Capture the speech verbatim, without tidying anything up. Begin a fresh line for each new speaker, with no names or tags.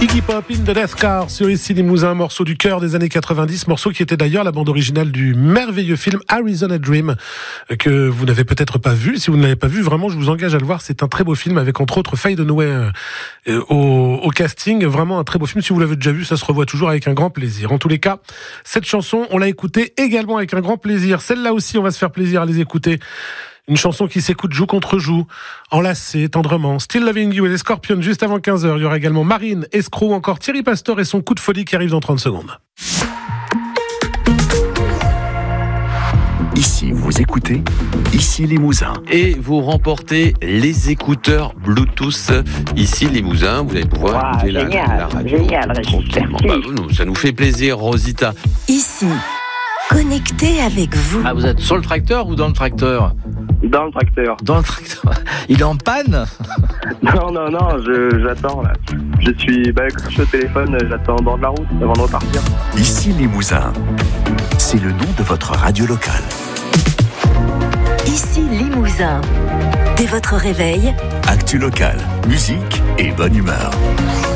Iggy Pop in the Death Car sur Ici Limousin, un morceau du cœur des années quatre-vingt-dix, morceau qui était d'ailleurs la bande originale du merveilleux film Arizona Dream, que vous n'avez peut-être pas vu. Si vous ne l'avez pas vu, vraiment, je vous engage à le voir. C'est un très beau film avec entre autres Faye Dunaway euh, au, au casting. Vraiment un très beau film. Si vous l'avez déjà vu, ça se revoit toujours avec un grand plaisir. En tous les cas, cette chanson, on l'a écoutée également avec un grand plaisir. Celle-là aussi, on va se faire plaisir à les écouter. Une chanson qui s'écoute joue contre joue, enlacée, tendrement. Still Loving You et les Scorpions juste avant quinze heures. Il y aura également Marine, Escroc ou encore Thierry Pastor et son coup de folie qui arrive dans trente secondes.
Ici, vous écoutez Ici Limousin.
Et vous remportez les écouteurs Bluetooth Ici Limousin. Vous allez pouvoir
wow,
écouter
génial,
la, la radio.
Génial, tranquillement.
Bah, nous, ça nous fait plaisir, Rosita.
Ici, connecté avec vous.
Ah, vous êtes sur le tracteur ou dans le tracteur ?
Dans le tracteur.
Dans le tracteur. Il est en panne ?
Non, non, non, je, j'attends là. Je suis, bah, quand je suis au téléphone, j'attends au bord de la route avant de repartir.
Ici Limousin, c'est le nom de votre radio locale.
Ici Limousin. Dès votre réveil,
Actu locale, musique et bonne humeur.